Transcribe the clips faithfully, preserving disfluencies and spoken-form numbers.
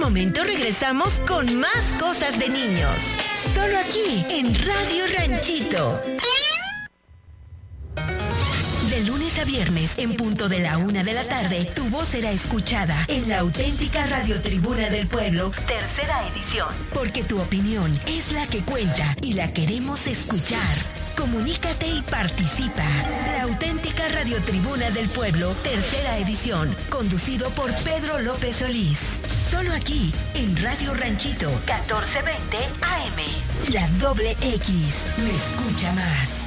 momento regresamos con más cosas de niños. Solo aquí, en Radio Ranchito. De lunes a viernes, en punto de la una de la tarde, tu voz será escuchada en la auténtica Radiotribuna del Pueblo, tercera edición. Porque tu opinión es la que cuenta y la queremos escuchar. Comunícate y participa. La auténtica Radiotribuna del Pueblo, tercera edición, conducido por Pedro López Solís. Solo aquí, en Radio Ranchito, catorce veinte A M. La doble X, me escucha más.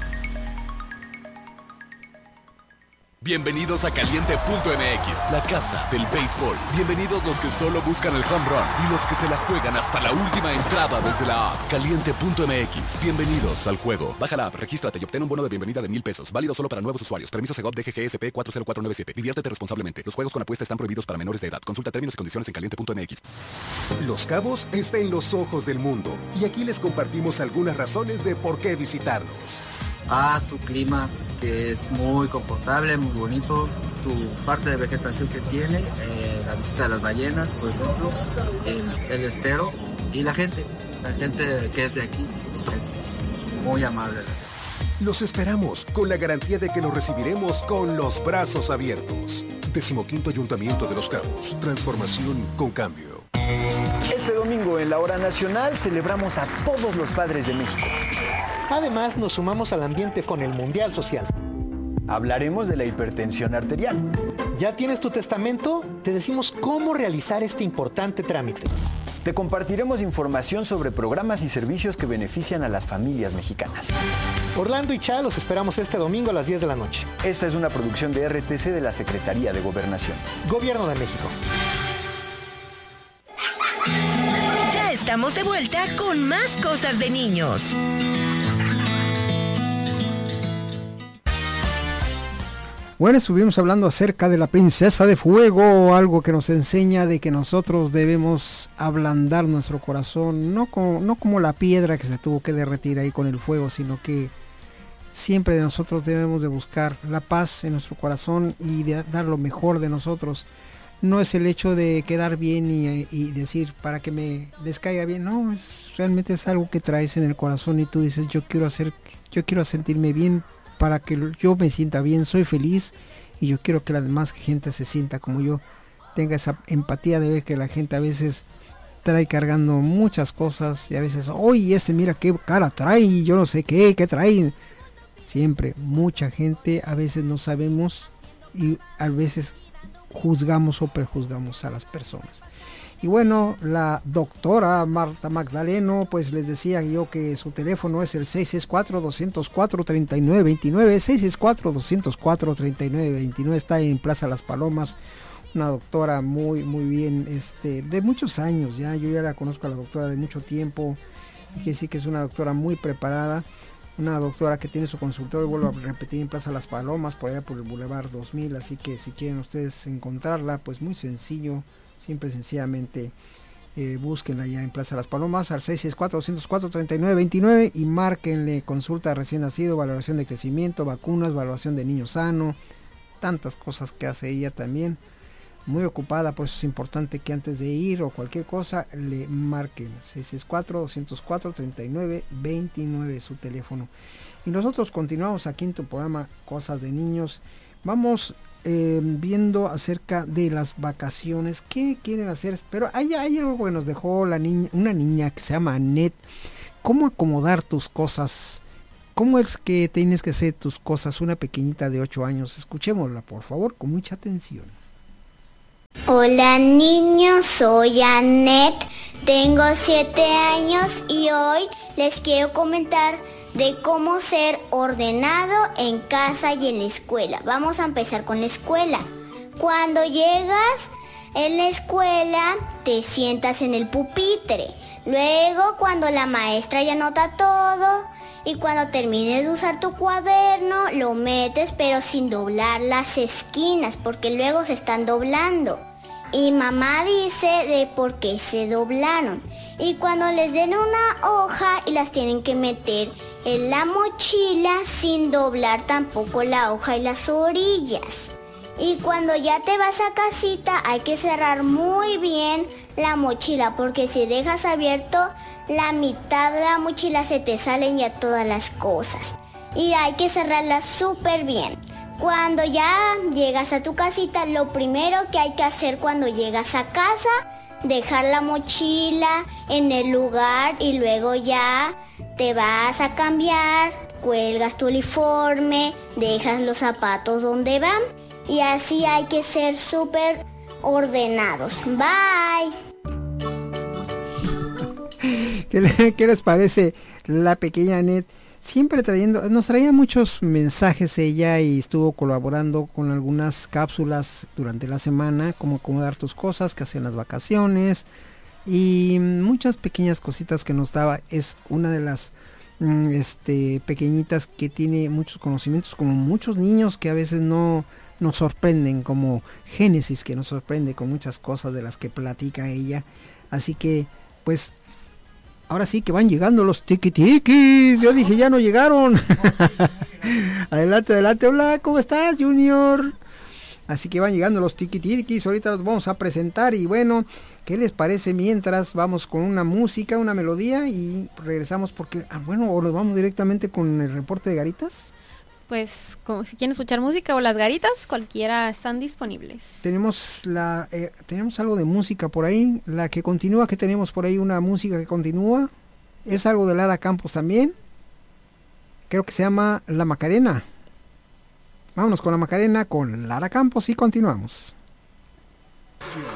Bienvenidos a Caliente punto M X, la casa del béisbol. Bienvenidos los que solo buscan el home run y los que se la juegan hasta la última entrada desde la app. Caliente punto M X, bienvenidos al juego. Baja la app, regístrate y obtén un bono de bienvenida de mil pesos. Válido solo para nuevos usuarios. Permiso Segov D G G S P cuatro cero cuatro nueve siete. Diviértete responsablemente. Los juegos con apuesta están prohibidos para menores de edad. Consulta términos y condiciones en Caliente punto M X. Los Cabos está en los ojos del mundo y aquí les compartimos algunas razones de por qué visitarnos. A su clima, que es muy confortable, muy bonito, su parte de vegetación que tiene, eh, la visita de las ballenas, por ejemplo, el, el estero y la gente, la gente que es de aquí es muy amable. Los esperamos con la garantía de que los recibiremos con los brazos abiertos. Decimoquinto Ayuntamiento de Los Cabos, transformación con cambio. Este domingo en la Hora Nacional celebramos a todos los padres de México. Además, nos sumamos al ambiente con el Mundial Social. Hablaremos de la hipertensión arterial. ¿Ya tienes tu testamento? Te decimos cómo realizar este importante trámite. Te compartiremos información sobre programas y servicios que benefician a las familias mexicanas. Orlando y Cha los esperamos este domingo a las diez de la noche. Esta es una producción de R T C de la Secretaría de Gobernación. Gobierno de México. Ya estamos de vuelta con más cosas de niños. Bueno, estuvimos hablando acerca de la princesa de fuego, algo que nos enseña de que nosotros debemos ablandar nuestro corazón, no como, no como la piedra que se tuvo que derretir ahí con el fuego, sino que siempre de nosotros debemos de buscar la paz en nuestro corazón y de dar lo mejor de nosotros. No es el hecho de quedar bien y, y decir para que me les caiga bien, no, es realmente es algo que traes en el corazón y tú dices yo quiero hacer, yo quiero sentirme bien para que yo me sienta bien, soy feliz y yo quiero que la demás gente se sienta como yo, tenga esa empatía de ver que la gente a veces trae cargando muchas cosas y a veces, oye, este mira qué cara trae, yo no sé qué, qué trae. Siempre, mucha gente, a veces no sabemos y a veces juzgamos o prejuzgamos a las personas. Y bueno, la doctora Marta Magdaleno, pues les decía yo que su teléfono es el seis seis cuatro, dos cero cuatro, tres nueve dos nueve, seis seis cuatro, dos cero cuatro, tres nueve dos nueve, está en Plaza Las Palomas, una doctora muy muy bien, este, de muchos años ya, yo ya la conozco a la doctora de mucho tiempo, quiere decir que es una doctora muy preparada, una doctora que tiene su consultorio, vuelvo a repetir, en Plaza Las Palomas, por allá por el Boulevard dos mil, así que si quieren ustedes encontrarla, pues muy sencillo, siempre sencillamente eh, búsquenla ya en Plaza Las Palomas al seis seis cuatro, dos cero cuatro, tres nueve dos nueve y márquenle consulta de recién nacido, valoración de crecimiento, vacunas, valoración de niño sano, tantas cosas que hace ella también, muy ocupada, por eso es importante que antes de ir o cualquier cosa le marquen seis seis cuatro, dos cero cuatro, tres nueve dos nueve su teléfono. Y nosotros continuamos aquí en tu programa Cosas de Niños. Vamos eh, viendo acerca de las vacaciones, qué quieren hacer, pero hay, hay algo que nos dejó la niña, una niña que se llama Annette. ¿Cómo acomodar tus cosas? ¿Cómo es que tienes que hacer tus cosas? Una pequeñita de ocho años. Escuchémosla, por favor, con mucha atención. Hola niños, soy Annette, tengo siete años y hoy les quiero comentar de cómo ser ordenado en casa y en la escuela. Vamos a empezar con la escuela. Cuando llegas en la escuela te sientas en el pupitre. Luego cuando la maestra ya anota todo y cuando termines de usar tu cuaderno lo metes pero sin doblar las esquinas porque luego se están doblando. Y mamá dice de por qué se doblaron. Y cuando les den una hoja y las tienen que meter en la mochila sin doblar tampoco la hoja y las orillas. Y cuando ya te vas a casita hay que cerrar muy bien la mochila, porque si dejas abierto la mitad de la mochila se te salen ya todas las cosas. Y hay que cerrarla súper bien. Cuando ya llegas a tu casita, lo primero que hay que hacer cuando llegas a casa, dejar la mochila en el lugar y luego ya te vas a cambiar, cuelgas tu uniforme, dejas los zapatos donde van y así hay que ser súper ordenados. Bye. ¿Qué, le, ¿Qué les parece la pequeña Annette? Siempre trayendo, nos traía muchos mensajes ella y estuvo colaborando con algunas cápsulas durante la semana, como acomodar tus cosas, que hacían las vacaciones y muchas pequeñas cositas que nos daba. Es una de las este, pequeñitas que tiene muchos conocimientos, como muchos niños que a veces no nos sorprenden, como Génesis, que nos sorprende con muchas cosas de las que platica ella. Así que, pues, ahora sí que van llegando los tiquitiquis. Yo dije, ya no llegaron. Adelante, adelante. Hola, ¿cómo estás, Junior? Así que van llegando los tiquitiquis. Ahorita los vamos a presentar. Y bueno, ¿qué les parece mientras vamos con una música, una melodía? Y regresamos porque, ah, bueno, o nos vamos directamente con el reporte de Garitas. Pues como si quieren escuchar música o las garitas, cualquiera están disponibles. Tenemos la eh, tenemos algo de música por ahí, la que continúa, que tenemos por ahí una música que continúa, es algo de Lara Campos también, creo que se llama La Macarena. Vámonos con La Macarena, con Lara Campos y continuamos.